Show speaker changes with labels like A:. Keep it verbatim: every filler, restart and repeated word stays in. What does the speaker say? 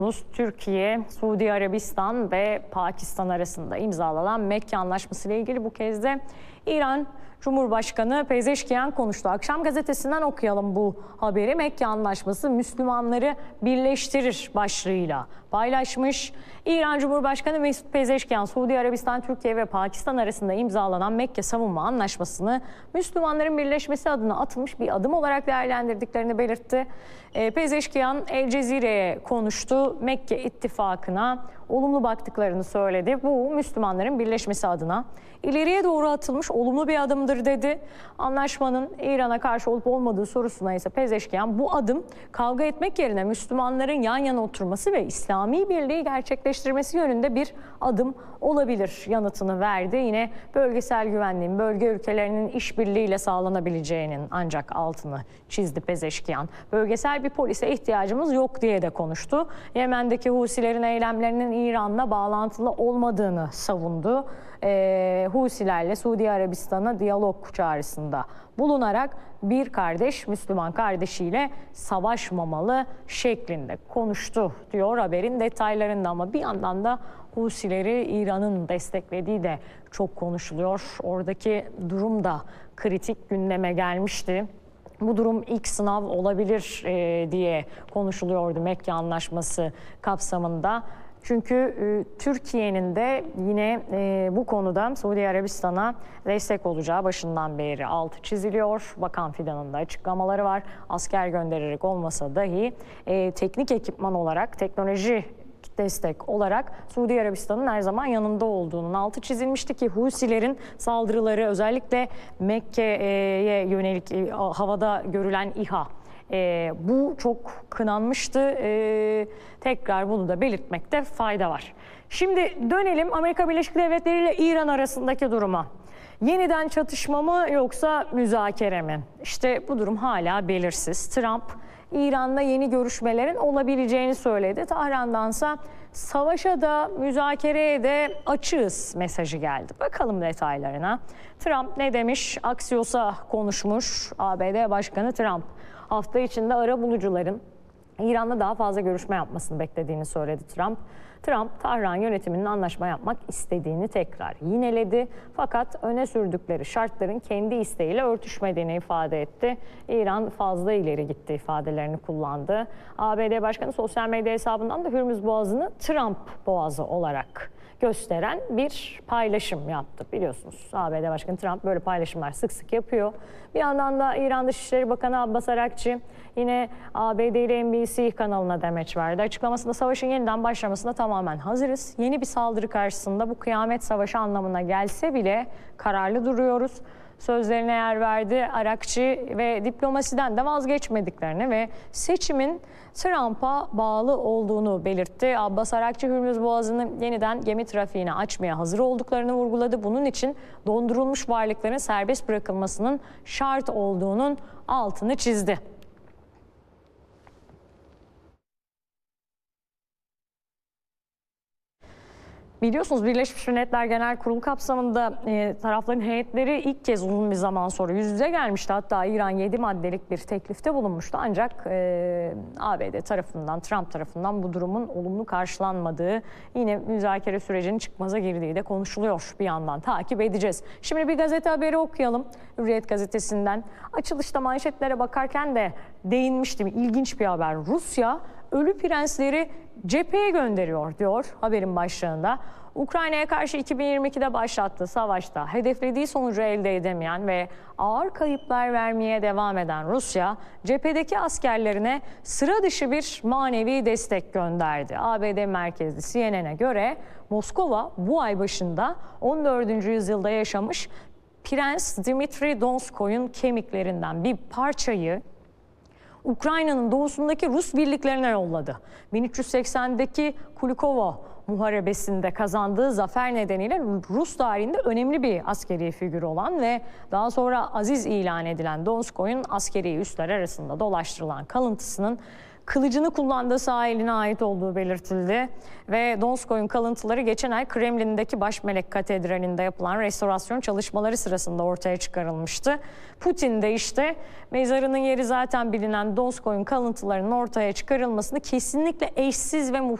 A: Türkiye, Suudi Arabistan ve Pakistan arasında imzalanan Mekke Anlaşması ile ilgili bu kez de İran Cumhurbaşkanı Pezeşkiyan konuştu. Akşam gazetesinden okuyalım bu haberi. Mekke Anlaşması Müslümanları birleştirir başlığıyla paylaşmış. İran Cumhurbaşkanı Mesut Pezeşkiyan, Suudi Arabistan, Türkiye ve Pakistan arasında imzalanan Mekke Savunma Anlaşması'nı Müslümanların birleşmesi adına atılmış bir adım olarak değerlendirdiklerini belirtti. Pezeşkiyan El Cezire'ye konuştu. Mekke ittifakına olumlu baktıklarını söyledi. Bu Müslümanların birleşmesi adına ileriye doğru atılmış olumlu bir adımdır dedi. Anlaşmanın İran'a karşı olup olmadığı sorusuna ise Pezeşkiyan bu adım kavga etmek yerine Müslümanların yan yana oturması ve İslami birliği gerçekleştirmesi yönünde bir adım olabilir yanıtını verdi. Yine bölgesel güvenliğin bölge ülkelerinin işbirliğiyle sağlanabileceğinin ancak altını çizdi Pezeşkiyan. Bölgesel bir polise ihtiyacımız yok diye de konuştu. Yemen'deki Husilerin eylemlerinin İran'la bağlantılı olmadığını savundu. Ee, Husilerle Suudi Arabistan'a diyalog çağrısında bulunarak bir kardeş Müslüman kardeşiyle savaşmamalı şeklinde konuştu diyor haberin detaylarında. Ama bir yandan da Husileri İran'ın desteklediği de çok konuşuluyor. Oradaki durum da kritik gündeme gelmişti. Bu durum ilk sınav olabilir e, diye konuşuluyordu Mekke Anlaşması kapsamında. Çünkü e, Türkiye'nin de yine e, bu konuda Suudi Arabistan'a destek olacağı başından beri altı çiziliyor. Bakan Fidan'ın da açıklamaları var. Asker göndererek olmasa dahi e, teknik ekipman olarak, teknoloji destek olarak Suudi Arabistan'ın her zaman yanında olduğunun altı çizilmişti ki Husilerin saldırıları özellikle Mekke'ye yönelik e, havada görülen İHA e, bu çok kınanmıştı. E, tekrar bunu da belirtmekte fayda var. Şimdi dönelim Amerika Birleşik Devletleri ile İran arasındaki duruma. Yeniden çatışma mı yoksa müzakere mi? İşte bu durum hala belirsiz. Trump İran'la yeni görüşmelerin olabileceğini söyledi. Tahran'dansa savaşa da müzakereye de açığız mesajı geldi. Bakalım detaylarına. Trump ne demiş? Axios'a konuşmuş. A B D Başkanı Trump hafta içinde arabulucuların İran'la daha fazla görüşme yapmasını beklediğini söyledi Trump. Trump, Tahran yönetiminin anlaşma yapmak istediğini tekrar yineledi. Fakat öne sürdükleri şartların kendi isteğiyle örtüşmediğini ifade etti. İran fazla ileri gitti ifadelerini kullandı. A B D Başkanı sosyal medya hesabından da Hürmüz Boğazı'nı Trump Boğazı olarak gösteren bir paylaşım yaptı. Biliyorsunuz A B D Başkanı Trump böyle paylaşımlar sık sık yapıyor. Bir yandan da İran Dışişleri Bakanı Abbas Arakçı yine A B D'li N B C kanalına demeç verdi. Açıklamasında savaşın yeniden başlamasına tamamen hazırız. Yeni bir saldırı karşısında bu kıyamet savaşı anlamına gelse bile kararlı duruyoruz. Sözlerine yer verdi. Arakçı ve diplomasiden de vazgeçmediklerini ve seçimin Trump'a bağlı olduğunu belirtti. Abbas Arakçı Hürmüz Boğazı'nı yeniden gemi trafiğine açmaya hazır olduklarını vurguladı. Bunun için dondurulmuş varlıkların serbest bırakılmasının şart olduğunun altını çizdi. Biliyorsunuz Birleşmiş Milletler Genel Kurulu kapsamında e, tarafların heyetleri ilk kez uzun bir zaman sonra yüz yüze gelmişti. Hatta İran yedi maddelik bir teklifte bulunmuştu. Ancak e, A B D tarafından, Trump tarafından bu durumun olumlu karşılanmadığı, yine müzakere sürecinin çıkmaza girdiği de konuşuluyor. Bir yandan takip edeceğiz. Şimdi bir gazete haberi okuyalım. Hürriyet gazetesinden. Açılışta manşetlere bakarken de değinmiştim. İlginç bir haber. Rusya ölü prensleri cepheye gönderiyor diyor haberin başlığında. Ukrayna'ya karşı iki bin yirmi ikide başlattığı savaşta hedeflediği sonucu elde edemeyen ve ağır kayıplar vermeye devam eden Rusya, cephedeki askerlerine sıra dışı bir manevi destek gönderdi. A B D merkezli C N N'e göre Moskova bu ay başında on dördüncü yüzyılda yaşamış Prens Dmitri Donskoy'un kemiklerinden bir parçayı Ukrayna'nın doğusundaki Rus birliklerine yolladı. bin üç yüz seksendeki Kulikovo Muharebesi'nde kazandığı zafer nedeniyle Rus tarihinde önemli bir askeri figür olan ve daha sonra aziz ilan edilen Donskoy'un askeri üsler arasında dolaştırılan kalıntısının kılıcını kullandığı sağ eline ait olduğu belirtildi. Ve Donskoy'un kalıntıları geçen ay Kremlin'deki Baş Melek Katedrali'nde yapılan restorasyon çalışmaları sırasında ortaya çıkarılmıştı. Putin de işte mezarının yeri zaten bilinen Donskoy'un kalıntılarının ortaya çıkarılmasını kesinlikle eşsiz ve muhteşem